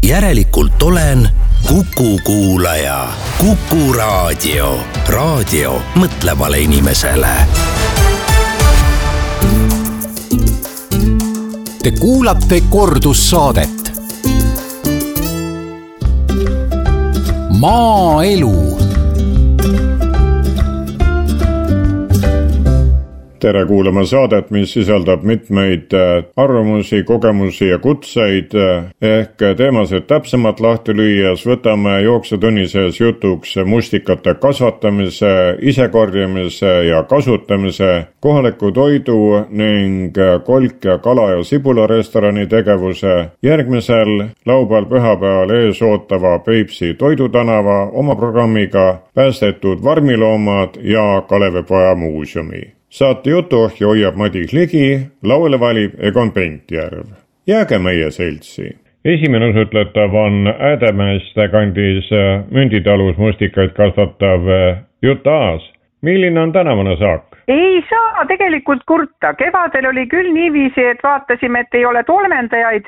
Järelikult olen Kuku kuulaja. Kuku raadio. Raadio mõtlevale inimesele. Te kuulate kordussaadet. Maaelu. Tere kuulama saadet, mis sisaldab mitmeid arvamusi, kogemusi ja kutseid, ehk teemasid täpsemalt lahti lüües võtame jooksutunnises jutuks mustikate kasvatamise, isekorjamise ja kasutamise, kohaliku toidu ning kolk- ja kala- ja sibularestorani tegevuse, järgmisel laupäeval-pühapäeval ees ootava Peipsi toidutänava oma programmiga päästetud varmiloomad ja Kalevipoja muuseumi. Saate jutuohja hoiab Madis Ligi, laule valib Egon Pentjärv. Jääge meie seltsi. Esimene usutletav on Äädemeeste kandis Münditalus mustikaid kasvatav Jutta Aas. Milline on tänavune saak? Ei saa tegelikult kurta. Kevadel oli küll niiviisi, et vaatasime, et ei ole tolmendajaid,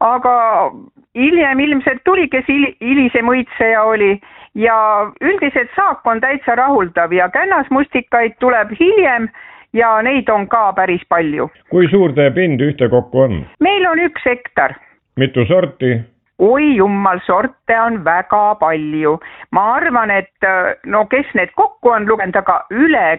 aga hiljem ilmselt tuli, kes hilise mõitseja oli. Ja üldiselt saak on täitsa rahuldav ja kännasmustikaid tuleb hiljem ja neid on ka päris palju. Kui suur teie pind ühtekokku on? Meil on 1 hektar. Mitu sorti? Oi jummal, sorte on väga palju. Ma arvan, et kes need kokku on lugenud, aga üle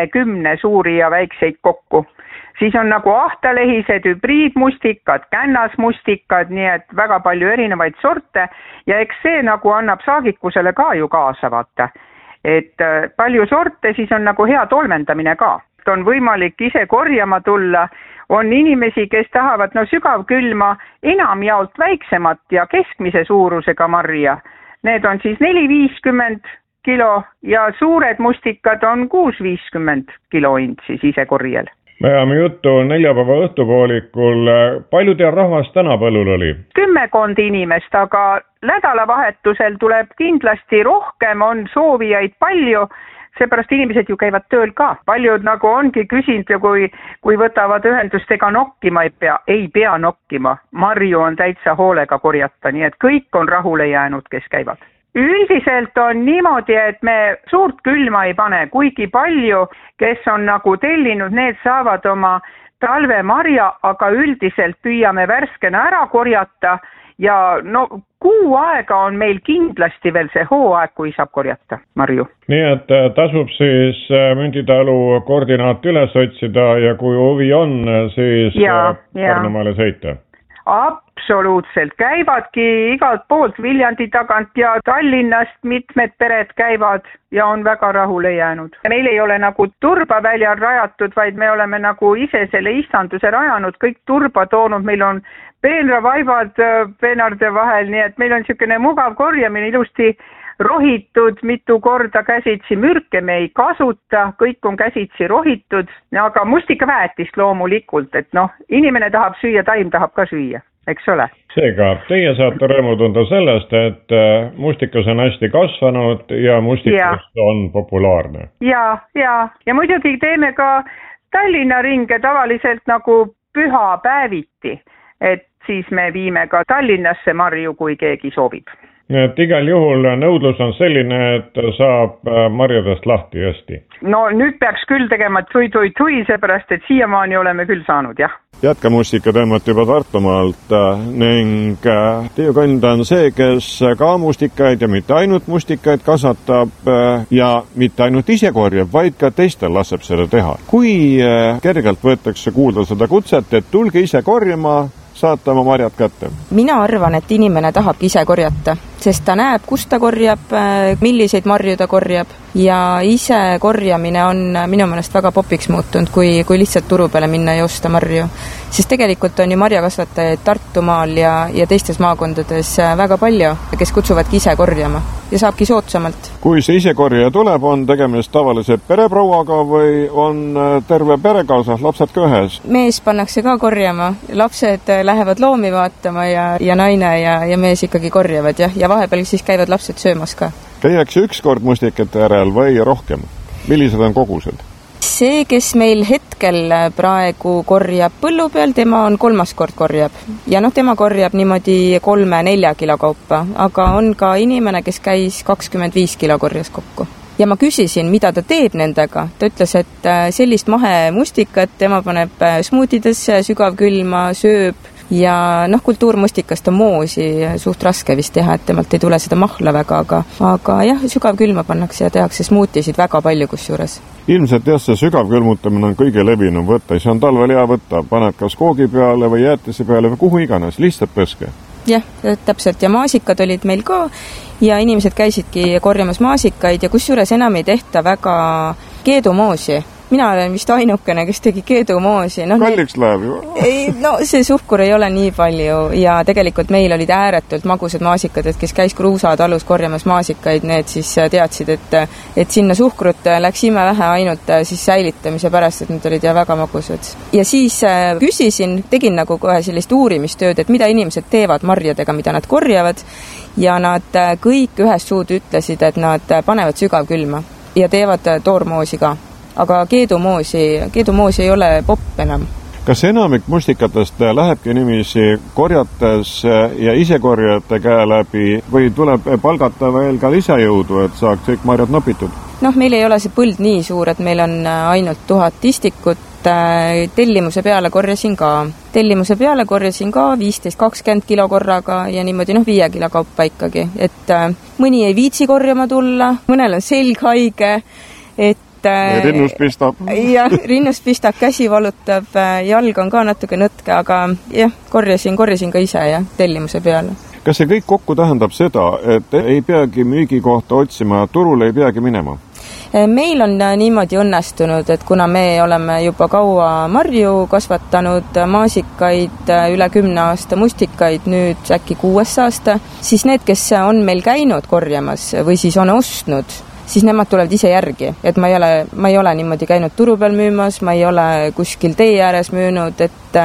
20 suuri ja väikseid kokku. Siis on nagu ahtalehised, hübriidmustikad, kännasmustikad, nii et väga palju erinevaid sorte ja eks see nagu annab saagikusele ka ju kaasa, vaata. Et palju sorte, siis on nagu hea tolmendamine ka. On võimalik ise korjama tulla, on inimesi, kes tahavad sügavkülma enamjaolt väiksemat ja keskmise suurusega marja. Need on siis 4-50 kilo ja suured mustikad on 6-50 kiloint siis ise korjel. Me ajame juttu neljapäeva õhtupoolikul. Palju teil rahvast täna põllul oli? 10 inimest, aga nädalavahetusel tuleb kindlasti rohkem, on soovijaid palju, seepärast inimesed ju käivad tööl ka. Paljud nagu ongi küsinud ja kui võtavad ühendust, ega nokkima ei pea nokkima. Marju on täitsa hoolega korjata, nii et kõik on rahule jäänud, kes käivad. Üldiselt on niimoodi, et me suurt külma ei pane, kuigi palju, kes on nagu tellinud, need saavad oma talvemarja, aga üldiselt püüame värskena ära korjata ja kuu aega on meil kindlasti veel see hooaeg, kui saab korjata marju. Nii et tasub siis Münditalu koordinaat üles otsida ja kui huvi on, siis Pärnumaale sõita. Absoluutselt, käivadki igalt poolt Viljandi tagant ja Tallinnast mitmed pered käivad ja on väga rahule jäänud. Meil ei ole nagu turbaväljal rajatud, vaid me oleme nagu ise selle istanduse rajanud, kõik turba toonud, meil on peenravaibad peenarde vahel, nii et meil on niisugune mugav korjamine, ilusti rohitud mitu korda käsitsi, mürke me ei kasuta, kõik on käsitsi rohitud, aga mustikaväetist loomulikult, et inimene tahab süüa, taim tahab ka süüa, eks ole. Seega, teie saate rõõmu tunda sellest, et mustikas on hästi kasvanud ja mustikas on populaarne. Ja muidugi teeme ka Tallinna ringe tavaliselt nagu pühapäeviti, et siis me viime ka Tallinnasse marju, kui keegi soovib. Et igal juhul nõudlus on selline, et saab marjadest lahti hästi. Nüüd peaks küll tegema tui, seepärast, et siiamaani oleme küll saanud, jah. Jätka mustika teemat juba Tartumaalt ning teie kand on see, kes ka mustikaid ja mitte ainult mustikaid kasvatab ja mitte ainult ise korjab, vaid ka teistel laseb seda teha. Kui kergelt võetakse kuulda seda kutset, et tulge ise korjama, saata oma marjad kätte? Mina arvan, et inimene tahab ise korjata, sest ta näeb, kus ta korjab, milliseid marju ta korjab ja ise korjamine on minu meelest väga popiks muutunud, kui lihtsalt turu peale minna ja osta marju. Sest tegelikult on ju marjakasvatajaid Tartumaal ja teistes maakondades väga palju, kes kutsuvadki ise korjama ja saabki soodsamalt. Kui see ise korja tuleb, on tegemist tavalise pereprouaga või on terve perekaasa, lapsed ka ühes? Mees pannakse ka korjama, lapsed lähevad loomi vaatama ja naine ja mees ikkagi korjavad ja vahepeal siis käivad lapsed söömas ka. Käiakse üks kord mustikate järel või rohkem? Millised on kogused? see, kes meil hetkel praegu korjab põllu peal, tema on 3. kord korjab. Ja tema korjab niimoodi 3-4 kilo kaupa, aga on ka inimene, kes käis 25 kilo korjas kokku. Ja ma küsisin, mida ta teeb nendega. Ta ütles, et sellist mahemustikat tema paneb smuutidesse, sügavkülma, sööb ja kultuurmustikast on moosi suht raske vist teha, et temalt ei tule seda mahla väga, aga jah, sügavkülma pannakse ja tehakse smuutisid väga palju kusjuures. Ilmselt see sügavkülmutamine on kõige levinum võtta, see on talvel hea võtta, paned kas koogi peale või jäätise peale või kuhu iganes, lihtsalt peske. Jah, täpselt ja maasikad olid meil ka ja inimesed käisidki korjamas maasikaid ja kusjuures enam ei tehta väga keedumoosi. Mina olen vist ainukene, kes tegi keedumoosi. Kalliks läheb ju. See suhkur ei ole nii palju ja tegelikult meil olid ääretult magusad maasikad, et kes käis Kruusa talus korjamas maasikaid, need siis teadsid, et sinna suhkrut läks imevähe ainult siis säilitamise pärast, et need olid ja väga magusad. Ja siis küsisin, tegin kohe sellist uurimistööd, et mida inimesed teevad marjadega, mida nad korjavad ja nad kõik ühest suud ütlesid, et nad panevad sügavkülma ja teevad toormoosi ka. Aga keedumoosi ei ole popp enam. Kas enamik mustikatest lähebki nimisi korjates ja ise korjajate käe läbi või tuleb palgata veel ka lisajõudu, et saaks kõik marjad nopitud? Meil ei ole see põld nii suur, et meil on ainult 1000 istikut. Tellimuse peale korjasin ka 15-20 kilo korraga ja niimoodi 5 kilo kaupa ikkagi. Et mõni ei viitsi korjama tulla, mõnel on selg haige, et rinnus pistab. Jah, rinnus pistab, käsi valutab, jalg on ka natuke nõtke, aga jah, korjasin ka ise tellimuse peale. Kas see kõik kokku tähendab seda, et ei peagi müügikohta otsima, turule ei peagi minema? Meil on niimoodi õnnestunud, et kuna me oleme juba kaua marju kasvatanud, maasikaid, üle 10 aasta mustikaid, nüüd äkki 6 aasta, siis need, kes on meil käinud korjamas või siis on ostnud, siis nemad tulevad ise järgi, et ma ei ole niimoodi käinud turu peal müümas, ma ei ole kuskil tee ääres müünud,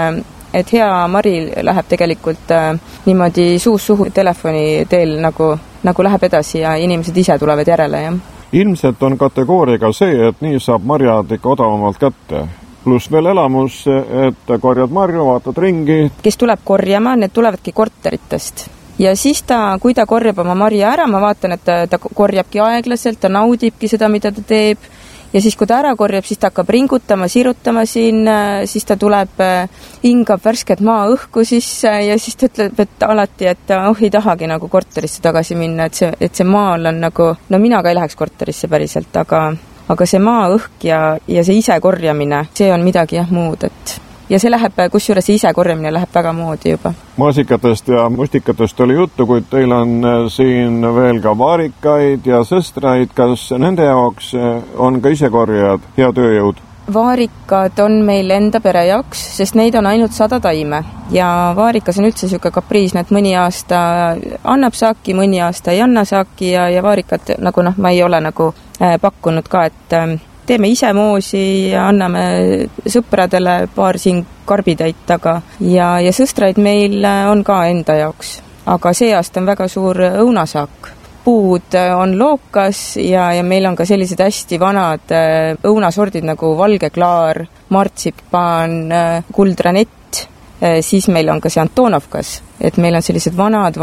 et hea mari läheb tegelikult niimoodi suus-suhu telefoni teel nagu läheb edasi ja inimesed ise tulevad järele, jah. Ilmselt on kategooriaga see, et nii saab marjad ikka odavamalt kätte. Pluss veel elamus, et korjad marju, vaatad ringi. Kes tuleb korjama, need tulevadki korteritest. Ja siis kui ta korjab oma marja ära, ma vaatan, et ta korjabki aeglaselt, ta naudibki seda, mida ta teeb. Ja siis, kui ta ära korjab, siis ta hakkab ringutama, sirutama siin, siis ta tuleb, hingab värsket maa õhku sisse ja siis ta ütleb, et alati, et ei tahagi korterisse tagasi minna, et see maal on mina ka ei läheks korterisse päriselt, aga see maa õhk ja see ise korjamine, see on midagi muud, ja see läheb, kusjuures see ise korjamine läheb väga moodi juba. Maasikatest ja mustikatest oli juttu, kuid teil on siin veel ka vaarikaid ja sõstraid. Kas nende jaoks on ka ise korjajad hea tööjõud? Vaarikad on meil enda pere jaoks, sest neid on ainult 100 taime ja vaarikas on üldse selline kapriisne, et mõni aasta annab saaki, mõni aasta ei anna saaki ja vaarikad ma ei ole pakkunud ka, et teeme ise moosi ja anname sõpradele paar siin karbitäit taga ja sõstraid meil on ka enda jaoks. Aga see aasta on väga suur õunasaak. Puud on lookas ja meil on ka sellised hästi vanad õunasordid nagu valge klaar, martsipaan, kuldranett, siis meil on ka see Antonovkas, et meil on sellised vanad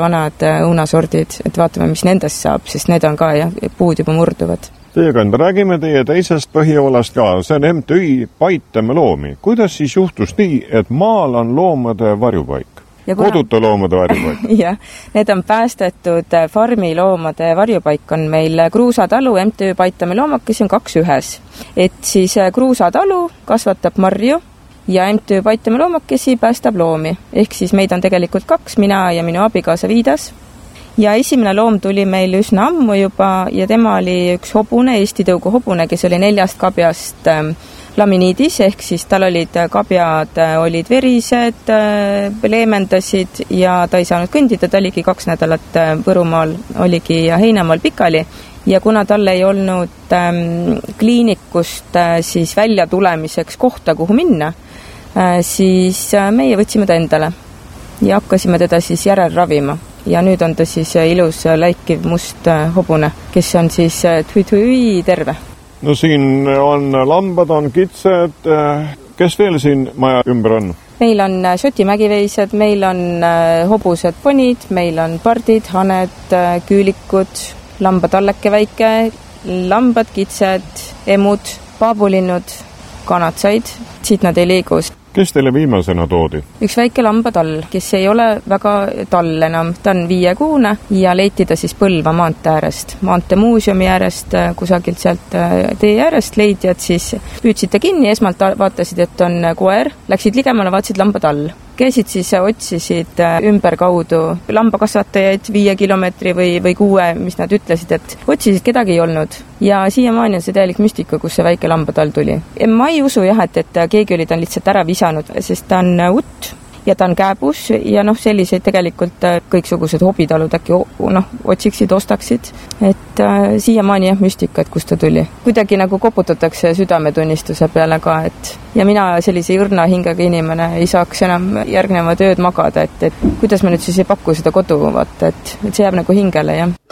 õunasordid, et vaatame, mis nendest saab, sest need on ka puud juba murduvad. Teiega räägime teie teisest põhiolast ka, see on MTÜ Paitame loomi. Kuidas siis juhtus nii, et maal on loomade varjupaik? Kodute loomade varjupaik? Jah, need on päästetud farmiloomade varjupaik on meil Kruusa talu, MTÜ Paitame loomakesi on 2 ühes. Et siis Kruusa talu kasvatab marju ja MTÜ Paitame loomakesi päästab loomi. Ehk siis meid on tegelikult 2, mina ja minu abikaasa Viidas. Ja esimene loom tuli meil üsna ammu juba ja tema oli üks hobune, Eesti tõugu hobune, kes oli 4 kabjast laminiidis, ehk siis tal olid kabjad, olid verised, leemendasid ja ta ei saanud kõndida, ta oligi 2 nädalat Võrumaal, oligi Heinamaal pikali ja kuna tal ei olnud kliinikust siis välja tulemiseks kohta, kuhu minna, siis meie võtsime ta endale ja hakkasime teda siis järel ravima. Ja nüüd on ta siis ilus läikiv must hobune, kes on siis tui terve. No siin on lambad, on kitsed. Kes veel siin maja ümber on? Meil on Šoti mägiveised, meil on hobused, ponid, meil on pardid, haned, küülikud, lambatalleke väike, lambad, kitsed, emud, paabulinnud, kanatsaid, siit nad ei liigu. Kes teile viimasena toodi? Üks väike lambatall, kes ei ole väga tall enam, ta on 5-kuune ja leiti ta siis Põlva maantee äärest, maanteemuuseumi äärest, kusagilt sealt tee äärest leidjad siis püüdsid ta kinni, esmalt vaatasid, et on koer, läksid ligemale, vaatasid lambatall. Käisid siis, otsisid ümberkaudu lambakasvatajaid 5 kilomeetri või 6, mis nad ütlesid, et otsisid, kedagi ei olnud. Ja siiamaani on see täielik müstika, kus see väike lambatall tuli. Ma ei usu jah, et keegi oli ta lihtsalt ära visanud, sest ta on utt ja ta on kääbus ja selliseid tegelikult kõiksugused hobitalud äkki otsiksid, ostaksid. Et siiamaani jah müstika, et kust ta tuli. Kuidagi nagu koputatakse südametunnistuse peale ka, et ja mina sellise jõrna hingega inimene ei saaks enam järgnevad ööd magada, et kuidas ma nüüd siis ei paku seda kodu, vaata, et see jääb nagu hingele, jah.